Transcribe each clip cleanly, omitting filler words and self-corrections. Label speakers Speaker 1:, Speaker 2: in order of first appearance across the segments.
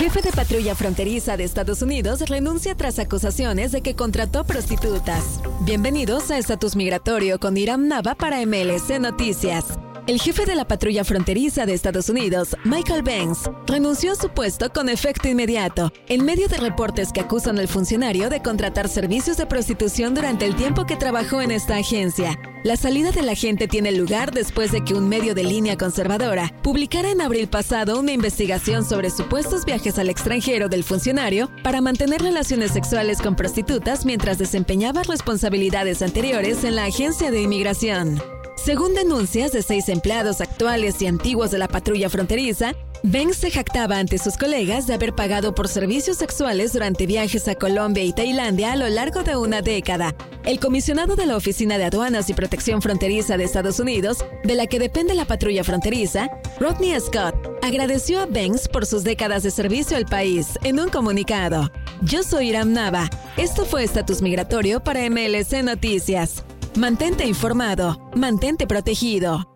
Speaker 1: Jefe de patrulla fronteriza de Estados Unidos renuncia tras acusaciones de que contrató prostitutas. Bienvenidos a Estatus Migratorio con Iram Nava para MLC Noticias. El jefe de la patrulla fronteriza de Estados Unidos, Michael Banks, renunció a su puesto con efecto inmediato, en medio de reportes que acusan al funcionario de contratar servicios de prostitución durante el tiempo que trabajó en esta agencia. La salida del agente tiene lugar después de que un medio de línea conservadora publicara en abril pasado una investigación sobre supuestos viajes al extranjero del funcionario para mantener relaciones sexuales con prostitutas mientras desempeñaba responsabilidades anteriores en la agencia de inmigración. Según denuncias de 6 empleados actuales y antiguos de la patrulla fronteriza, Banks se jactaba ante sus colegas de haber pagado por servicios sexuales durante viajes a Colombia y Tailandia a lo largo de una década. El comisionado de la Oficina de Aduanas y Protección Fronteriza de Estados Unidos, de la que depende la patrulla fronteriza, Rodney Scott, agradeció a Banks por sus décadas de servicio al país en un comunicado. Yo soy Iram Nava. Esto fue Estatus Migratorio para MLC Noticias. Mantente informado, mantente protegido.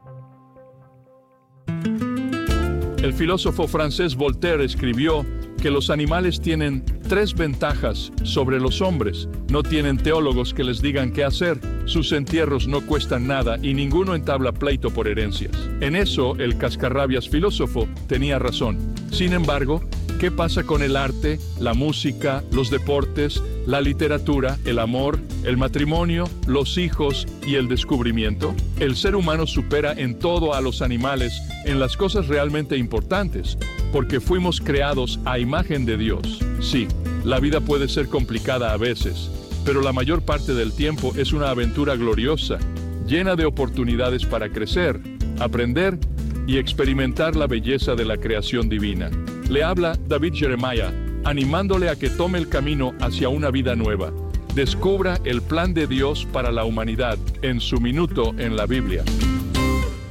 Speaker 2: El filósofo francés Voltaire escribió que los animales tienen 3 ventajas sobre los hombres. No tienen teólogos que les digan qué hacer, sus entierros no cuestan nada y ninguno entabla pleito por herencias. En eso, el cascarrabias filósofo tenía razón. Sin embargo, ¿qué pasa con el arte, la música, los deportes, la literatura, el amor, el matrimonio, los hijos y el descubrimiento? El ser humano supera en todo a los animales en las cosas realmente importantes, porque fuimos creados a imagen de Dios. Sí, la vida puede ser complicada a veces, pero la mayor parte del tiempo es una aventura gloriosa, llena de oportunidades para crecer, aprender y experimentar la belleza de la creación divina. Le habla David Jeremiah, animándole a que tome el camino hacia una vida nueva. Descubra el plan de Dios para la humanidad en su minuto en la Biblia.